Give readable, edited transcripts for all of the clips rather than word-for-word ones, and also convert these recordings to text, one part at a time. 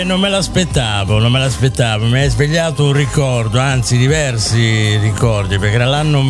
Non me l'aspettavo, mi hai svegliato un ricordo, anzi diversi ricordi, perché era l'anno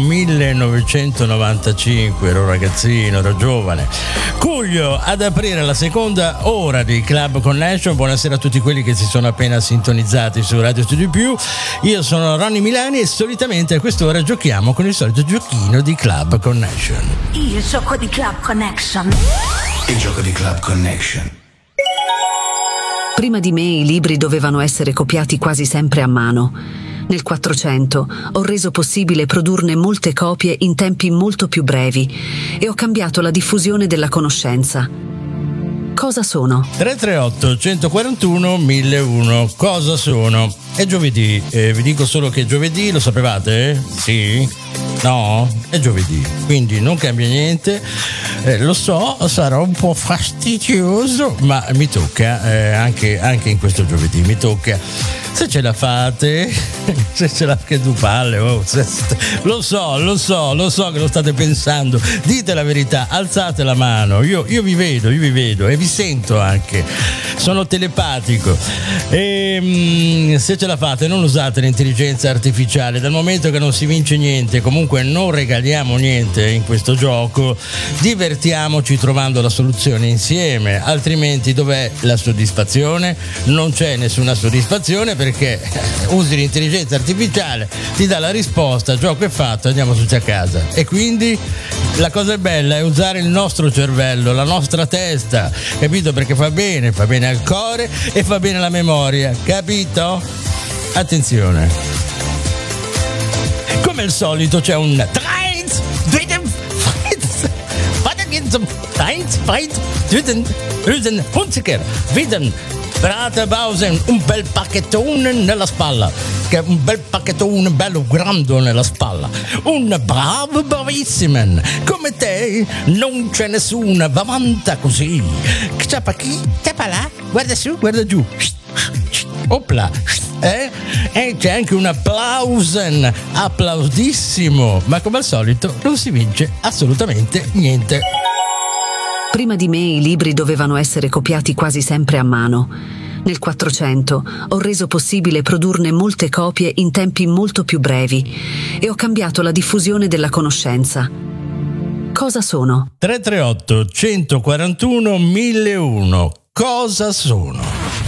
1995, ero ragazzino, ero giovane. Cuglio ad aprire la seconda ora di Club Connection. Buonasera a tutti quelli che si sono appena sintonizzati su Radio Studio Più. Io sono Ronny Milani e solitamente a quest'ora giochiamo con il solito giochino di Club Connection. Il gioco di Club Connection. Il gioco di Club Connection. Prima di me i libri dovevano essere copiati quasi sempre a mano. Nel 400 ho reso possibile produrne molte copie in tempi molto più brevi e ho cambiato la diffusione della conoscenza. Cosa sono? 338 141 1001. Cosa sono? È giovedì, vi dico solo che è giovedì, lo sapevate? Sì? No? È giovedì, quindi non cambia niente. Lo so, sarà un po' fastidioso, ma mi tocca, anche in questo giovedì, mi tocca. Se ce la fate, se ce la che tu palle, lo so che lo state pensando, dite la verità, alzate la mano, io vi vedo e vi sento anche, sono telepatico. E se ce la fate, non usate l'intelligenza artificiale, dal momento che non si vince niente, comunque non regaliamo niente in questo gioco, divertiamoci trovando la soluzione insieme, altrimenti dov'è la soddisfazione? Non c'è nessuna soddisfazione, perché usi l'intelligenza artificiale, ti dà la risposta, gioco è fatto, andiamo tutti a casa. E quindi la cosa bella è usare il nostro cervello, la nostra testa, capito? Perché fa bene al cuore e fa bene alla memoria, capito? Attenzione, come al solito c'è un Bratebausen, un bel pacchettone nella spalla, che è un bel pacchettone bello grande nella spalla, un bravissima, come te non c'è nessuna, va avanti così, c'è chi, c'è là, guarda su, guarda giù, opla, e c'è anche un applausen, applaudissimo, ma come al solito non si vince assolutamente niente. Prima di me i libri dovevano essere copiati quasi sempre a mano. Nel 400 ho reso possibile produrne molte copie in tempi molto più brevi e ho cambiato la diffusione della conoscenza. Cosa sono? 338 141 1001. Cosa sono?